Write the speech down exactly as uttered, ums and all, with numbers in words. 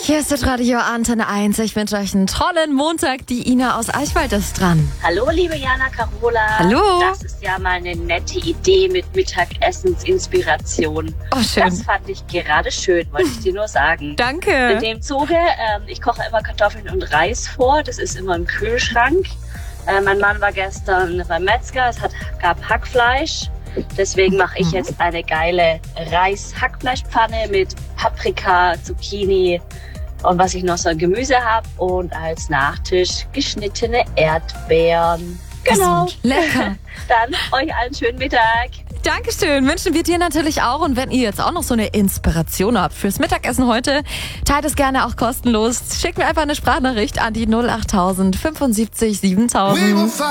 Hier ist das Radio Antenne eins. Ich wünsche euch einen tollen Montag. Die Ina aus Eichwald ist dran. Hallo, liebe Jana Carola. Hallo. Das ist ja mal eine nette Idee mit Mittagessensinspiration. Oh, schön. Das fand ich gerade schön, wollte ich dir nur sagen. Danke. In dem Zuge, ähm, ich koche immer Kartoffeln und Reis vor. Das ist immer im Kühlschrank. Äh, mein Mann war gestern beim Metzger. Es hat, gab Hackfleisch. Deswegen mache ich jetzt eine geile Reis-Hackfleischpfanne mit Paprika, Zucchini und was ich noch so an Gemüse habe. Und als Nachtisch geschnittene Erdbeeren. Genau. Gesund. Lecker. Dann euch allen schönen Mittag. Dankeschön. Wünschen wir dir natürlich auch. Und wenn ihr jetzt auch noch so eine Inspiration habt fürs Mittagessen heute, teilt es gerne auch kostenlos. Schickt mir einfach eine Sprachnachricht an die null acht null null null fünfundsiebzig siebentausend.